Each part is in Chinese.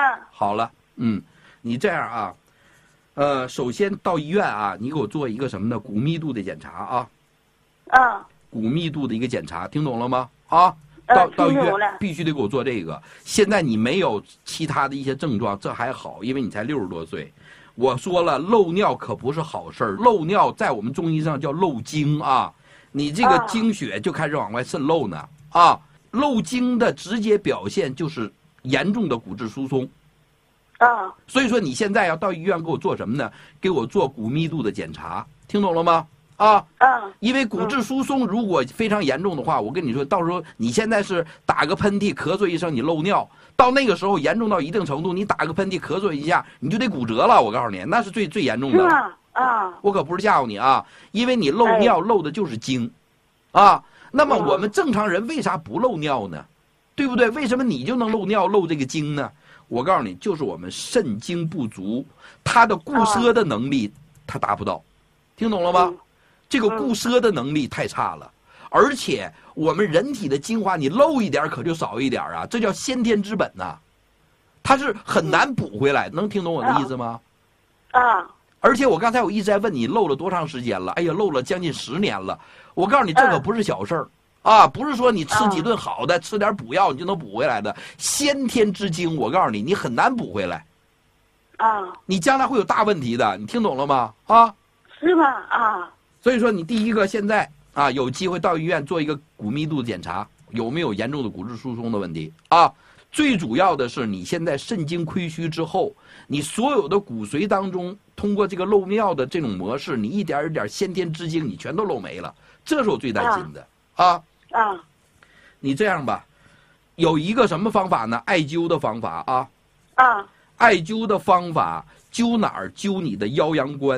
好了，你这样啊，首先到医院啊，你给我做一个什么呢？骨密度的检查啊。骨密度的一个检查，听懂了吗？啊。到医院必须得给我做这个。现在你没有其他的一些症状，这还好，因为你才60多岁。我说了，漏尿可不是好事儿，漏尿在我们中医上叫漏精啊。你这个精血就开始往外渗漏呢啊。漏精的直接表现就是严重的骨质疏松啊。所以说你现在要到医院给我做什么呢？给我做骨密度的检查，听懂了吗？因为骨质疏松如果非常严重的话，我跟你说，到时候你现在是打个喷嚏咳嗽一声你漏尿，到那个时候严重到一定程度，你打个喷嚏咳嗽一下你就得骨折了，我告诉你那是最严重的。是吗？ 我可不是吓唬你啊，因为你漏尿漏的就是精啊。那么我们正常人为啥不漏尿呢？对不对？为什么你就能漏尿漏这个精呢？我告诉你，就是我们肾精不足，它的固摄的能力它达不到，听懂了吗？这个固摄的能力太差了，而且我们人体的精华你漏一点可就少一点啊，这叫先天之本呐，它是很难补回来，能听懂我的意思吗？而且我刚才我一直在问你漏了多长时间了，哎呀，漏了将近10年了。我告诉你，这可不是小事儿啊，不是说你吃几顿好的，吃点补药你就能补回来的。先天之精，我告诉你，你很难补回来。你将来会有大问题的，你听懂了吗？ 是吗？ 所以说你第一个现在啊，有机会到医院做一个骨密度检查，有没有严重的骨质疏松的问题啊？最主要的是你现在肾精亏虚之后，你所有的骨髓当中通过这个漏尿的这种模式，你一点一点先天之精你全都漏没了，这是我最担心的你这样吧，有一个什么方法呢？艾灸的方法艾灸的方法灸哪儿？灸你的腰阳关。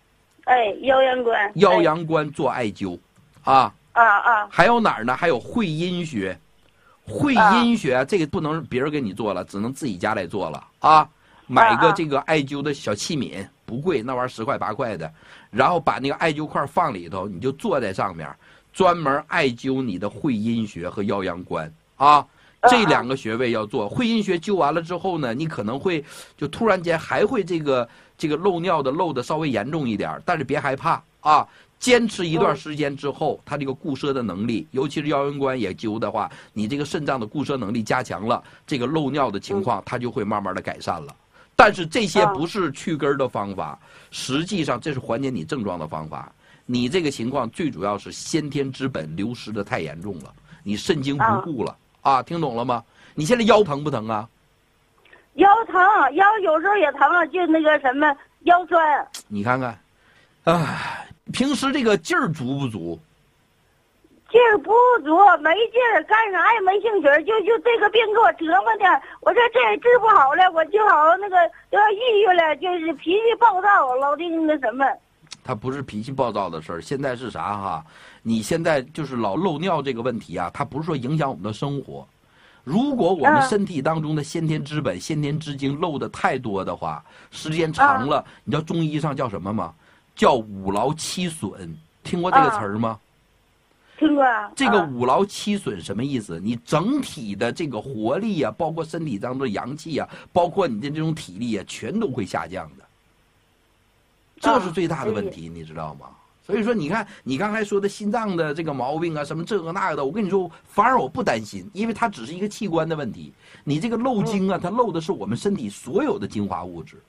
腰阳关做艾灸还有哪儿呢？还有会阴穴。会阴穴这个不能别人给你做了，只能自己家来做了买个这个艾灸的小器皿，不贵，那玩意儿10块8块的，然后把那个艾灸块放里头，你就坐在上面，专门艾灸你的会阴穴和腰阳关这2个穴位要做。会阴穴灸完了之后呢，你可能会就突然间还会这个漏尿的漏的稍微严重一点，但是别害怕坚持一段时间之后，它这个固摄的能力，尤其是腰阳关也灸的话，你这个肾脏的固摄能力加强了，这个漏尿的情况它就会慢慢的改善了。但是这些不是去根的方法，实际上这是缓解你症状的方法。你这个情况最主要是先天之本流失的太严重了，你肾精不固了听懂了吗？你现在腰疼不疼啊？ 腰疼，腰有时候也疼就那个什么腰酸。 你看看平时这个劲儿足不足？ 劲儿不足，没劲儿，干啥也没兴趣，就这个病给我折磨的，我说这也治不好了，我就好那个都要抑郁了，就是脾气暴躁，老定那什么。 他不是脾气暴躁的事儿，现在是啥你现在就是老漏尿这个问题它不是说影响我们的生活。如果我们身体当中的先天之本、先天之精漏的太多的话，时间长了，你知道中医上叫什么吗？叫五劳七损，听过这个词儿吗？ 听过。 这个五劳七损什么意思？你整体的这个活力包括身体当中的阳气包括你的这种体力全都会下降的。这是最大的问题，你知道吗？所以说，你看你刚才说的心脏的这个毛病什么这个那个的，我跟你说，反而我不担心，因为它只是一个器官的问题。你这个漏精它漏的是我们身体所有的精华物质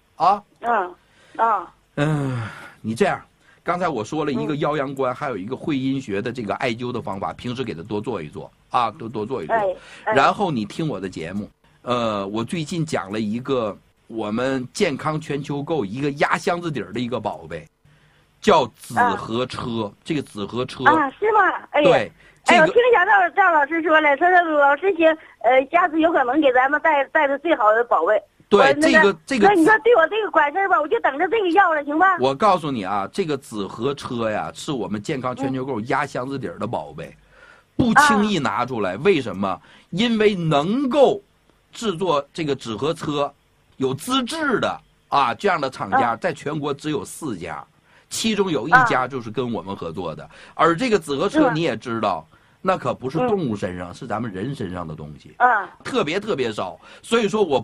你这样，刚才我说了一个腰阳关，还有一个会阴穴的这个艾灸的方法，平时给它多做一做多做一做。然后你听我的节目，我最近讲了一个我们健康全球购一个压箱子底儿的一个宝贝，叫紫河车。这个紫河车是吗？ 对。 我听赵老师说了，说老师请下次有可能给咱们带的最好的宝贝。 对，这个， 那你说对我这个管事儿吧，我就等着这个药了，行吧？ 我告诉你这个紫河车是我们健康全球购压箱子底儿的宝贝，不轻易拿出来。为什么？因为能够制作这个紫河车有资质的这样的厂家，在全国只有4家，其中有1家就是跟我们合作的。而这个紫河车你也知道。那可不是动物身上，是咱们人身上的东西特别特别少。所以说我